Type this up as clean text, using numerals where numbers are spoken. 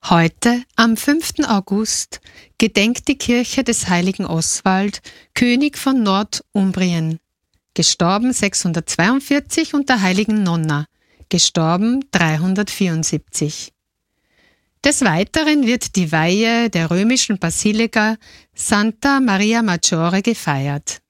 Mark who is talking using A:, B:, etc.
A: Heute, am 5. August, gedenkt die Kirche des heiligen Oswald, König von Nordumbrien, gestorben 642, und der heiligen Nonna, gestorben 374. Des Weiteren wird die Weihe der römischen Basilika Santa Maria Maggiore gefeiert.